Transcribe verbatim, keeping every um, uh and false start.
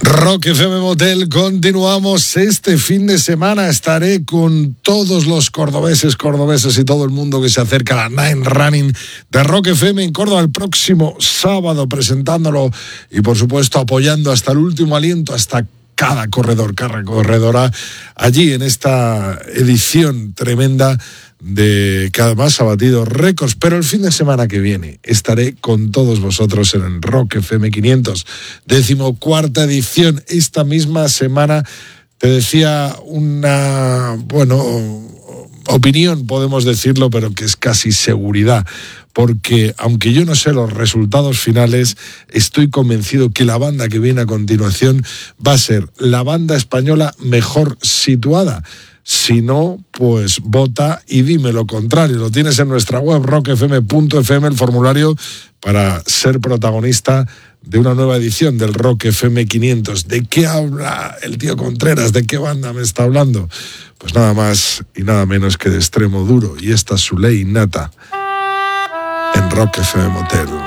Rock F M Motel, continuamos este fin de semana. Estaré con todos los cordobeses, cordobeses y todo el mundo que se acerca a la Nine Running de Rock F M en Córdoba el próximo sábado, presentándolo y por supuesto apoyando hasta el último aliento, hasta cada corredor, cada corredora allí en esta edición tremenda de que además ha batido récords. Pero el fin de semana que viene estaré con todos vosotros en el Rock F M quinientos, decimocuarta edición. Esta misma semana te decía una, bueno, opinión, podemos decirlo, pero que es casi seguridad, porque aunque yo no sé los resultados finales, estoy convencido que la banda que viene a continuación va a ser la banda española mejor situada. Si no, pues vota y dime lo contrario. Lo tienes en nuestra web, rock f m punto f m, el formulario para ser protagonista de una nueva edición del Rock F M quinientos. ¿De qué habla el tío Contreras? ¿De qué banda me está hablando? Pues nada más y nada menos que de Extremo Duro. Y esta es su ley innata en Rock F M Motel.